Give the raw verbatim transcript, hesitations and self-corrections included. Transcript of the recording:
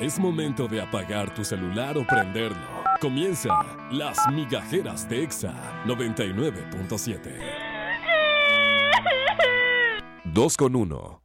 Es momento de apagar tu celular o prenderlo. Comienza Las Migajeras de Exa noventa y nueve punto siete. Dos con uno.